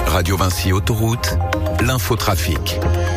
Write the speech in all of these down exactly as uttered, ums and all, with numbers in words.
Radio Vinci Autoroute, l'infotrafic.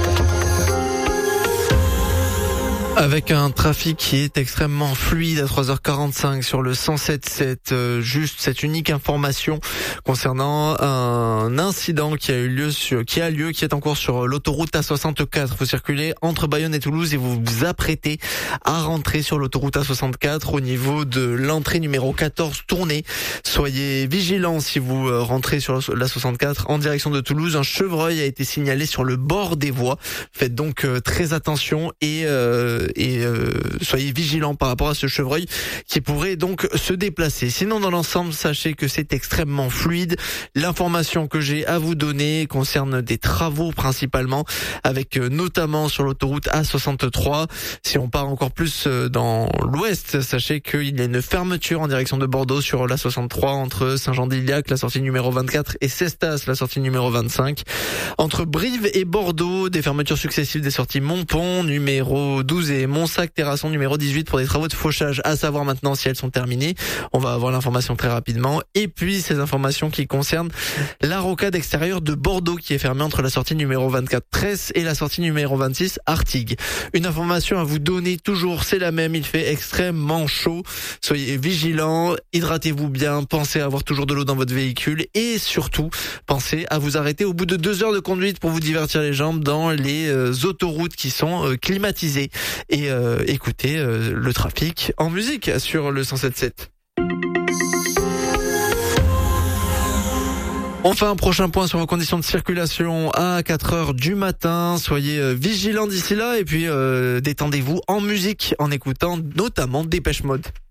Avec un trafic qui est extrêmement fluide à trois heures quarante-cinq sur le cent sept sept. Euh, juste cette unique information concernant un incident qui a eu lieu sur, qui a lieu, qui est en cours sur l'autoroute A soixante-quatre. Vous circulez entre Bayonne et Toulouse et vous vous apprêtez à rentrer sur l'autoroute A soixante-quatre au niveau de l'entrée numéro quatorze tournée. Soyez vigilants si vous rentrez sur la soixante-quatre en direction de Toulouse. Un chevreuil a été signalé sur le bord des voies. Faites donc euh, très attention et euh, et euh, soyez vigilants par rapport à ce chevreuil qui pourrait donc se déplacer. Sinon, dans l'ensemble, sachez que c'est extrêmement fluide. L'information que j'ai à vous donner concerne des travaux principalement, avec euh, notamment sur l'autoroute A soixante-trois. Si on part encore plus euh, dans l'ouest, sachez qu'il y a une fermeture en direction de Bordeaux sur l'A soixante-trois entre Saint-Jean-d'Iliac, la sortie numéro vingt-quatre, et Cestas, la sortie numéro vingt-cinq. Entre Brive et Bordeaux, des fermetures successives des sorties Montpont, numéro douze, et Montsac-Terrasson numéro dix-huit pour des travaux de fauchage, à savoir maintenant si elles sont terminées. On va avoir l'information très rapidement. Et puis ces informations qui concernent la rocade extérieure de Bordeaux qui est fermée entre la sortie numéro vingt-quatre Tresse et la sortie numéro vingt-six Artigues. Une information à vous donner toujours, c'est la même, il fait extrêmement chaud. Soyez vigilants, hydratez-vous bien, pensez à avoir toujours de l'eau dans votre véhicule et surtout pensez à vous arrêter au bout de deux heures de conduite pour vous divertir les jambes dans les euh, autoroutes qui sont euh, climatisées. Et euh, écoutez euh, le trafic en musique sur le cent sept sept. On fait un prochain point sur vos conditions de circulation à quatre heures du matin. Soyez vigilants d'ici là et puis euh, détendez-vous en musique en écoutant notamment Dépêche Mode.